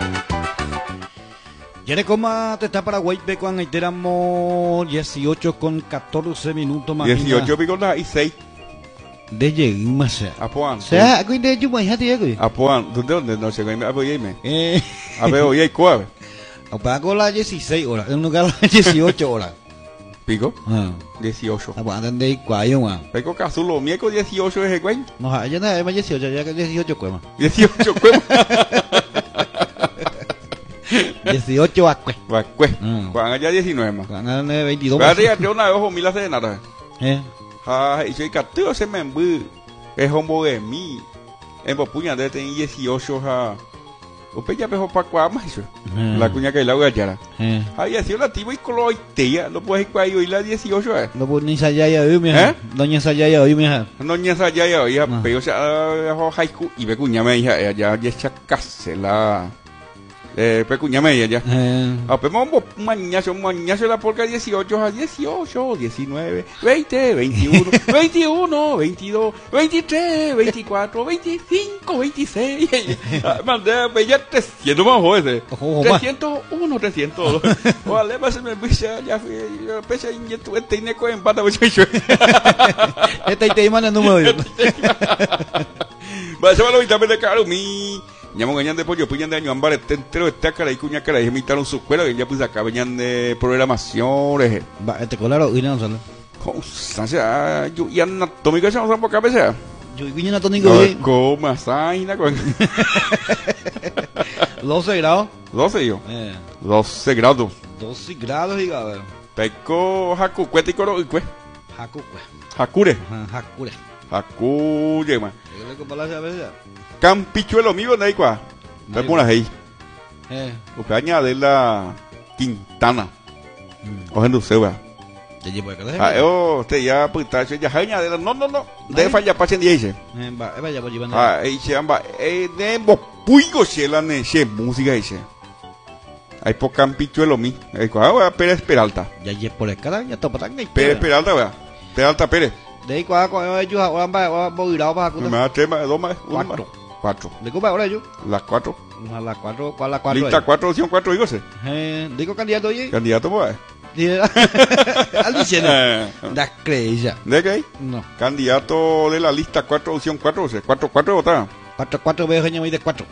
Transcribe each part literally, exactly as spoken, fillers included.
Yarecoma te está Paraguay, Pecuan, ahí tenemos dieciocho con catorce minutos más. dieciocho pico y seis. De llegar más. Apuan. Sea, aquí de Yuma, ya te llego. Apuan, ¿dónde dónde no sé, me apoyéme. Eh. A ver, hoy hay cuave. Apago las dieciséis horas, en lugar de las dieciocho horas. Pico. Ah. dieciocho. Aguantan de cuayo, man. Peco Cazulo, miércoles dieciocho es el güey. No, ya nada, es más dieciocho, ya que dieciocho cuema. dieciocho cueva. dieciocho acue. Va, cue. Mm. Juan allá diecinueve más. Ganan veintidós. Espérate, ya tengo una vez ojo mil hace de nada. Eh. Ah, y soy cateo se me embu. Es hombo de mí. En Popuña de tener dieciocho ja. Usted ya mejor para cuá más eso. La cuña que la voy a echar. Eh. Había sido la tiba y coloitea. No puedes ir cuá y la dieciocho eh. No puedo ni ensayar hoy, mija. ¿Eh? Doña ensayar hoy, mija. No ni esa ya ya ya Ah. pero o sea haiku y ve cuña me hija ya ya chacasela. Eh, pecuña media ya. Eh. Ah, pues vamos mañazo, mañazo la porca dieciocho a dieciocho, diecinueve, veinte, veintiuno, veintiuno, veintidós, veintitrés, veinticuatro, veinticinco, veintiséis. Mandé a bella trescientos más ese. Ojo, más. trescientos uno, trescientos dos. Vale, más me puse ya pese en tu técnico en pata muchacho. Este te manda el número. Va a ser lo vital de caro mi. Llamo gañan de pollo, puñan de año ambar, este entero está cara y cuña cara y imitaron su escuela que ya pues acá venían de programación, eh. Va, este colaro y no sale. Cosa, yo y anatómica se nos por cabeza. Yo vine a tónico hoy. Coma, saina con doce grados. doce yo. Eh. doce grados. doce grados y gado. Peco haku cuete coro y cue. Haku, pues. Hakure. Hakure. Hakure, man. Yo le compro la cerveza. Campichuelo mío de ahí cua. Me pones ahí. Eh. Ucaña de la Quintana. Ojen dulce, va. Ya llevo acá. Ah, yo te ya puta, ya jaña de la no no no. De falla pasen dice. Eh, va, vaya por llevar. Ah, ahí se amba eh de bopuigo se la ne se música dice. Hay po campichuelo mi. Ahí cua, va Pérez Peralta. Ya llevo por acá, ya topa tan. Pérez Peralta, va. Peralta Pérez. De ahí cua cua ellos ahora va va virado para Me da tres más, dos más, uno más. Cuatro. Cuatro. Le compra ahora yo. Las cuatro. A las cuatro, ¿cuál a las cuatro? Lista cuatro, opción cuatro, digo se. Eh, digo candidato oye. Candidato, pues. Alicia, da creía. ¿De qué? No. Candidato de la lista cuatro, opción cuatro, o sea, cuatro, cuatro votaron. Cuatro, cuatro veo que de cuatro.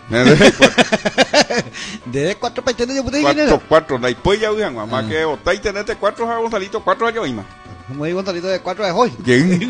De cuatro para tener yo pude Cuatro, cuatro, no hay pues ya usan, mamá que votáis y tenete cuatro a Gonzalito, cuatro años y más. Como digo, Gonzalito de cuatro de hoy.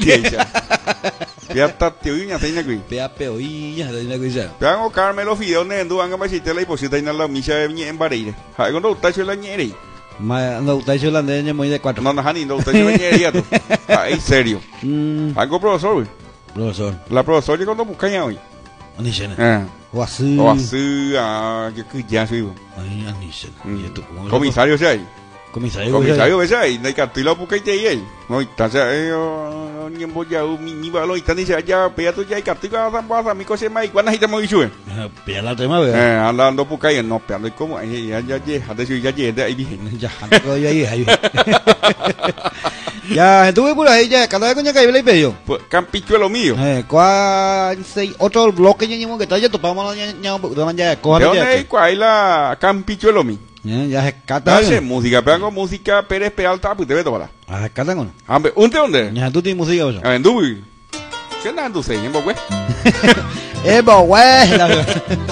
Ya está, te oí, seña que. Pea peoilla, de una cosa. Pean Carmelo Fideo, ne, duan a machitela y posita y la misa de mi en Bareire. Hay cuando usted se la ñere. Ma, no, usted es la de muy de cuatro. No, no, Jani, no, usted se la ñería tú. Ay, serio. Mm, Algo profesor, güey. profesor. La profesora yo cuando busca ya hoy. Anisena. Ah. O así. O así, ah, yo que ya soy. Ay, Anisena. ¿Y tú cómo? Comisario, sí hay. Comisario. Comisario, ves ahí, no hay cartila busca y te ahí. No, entonces, eh, ni en boya, mi ni balón, y tan dice allá, pega tú ya hay cartila, vas a mi cosa más, y cuándo hay te moví sube. Pea la tema, Eh, ¿verdad? andando busca ahí, no, pegando y como, ya, ya, ya, antes yo ya llegué de ahí, dije. Ya, ando yo ahí, ahí. Ya, estuve por ahí, ya, cada vez coña que yo le pedí. Pues, campichuelo mío. Eh, cuál, seis, otro bloque ya llevamos que está ya topamos la ya, ya, ya, ¿De coja dónde ya. hay cuál la campichuelo mío? Ya, ya se cata. Hace música, pegando música, Pérez Peralta, pues te ve toda. Ah, se cata con. Hombre, ¿un de dónde? Ya, tú tienes música, oye. A ver, ¿qué andas en tu seis, en Bogüe? Eh, pues, güey.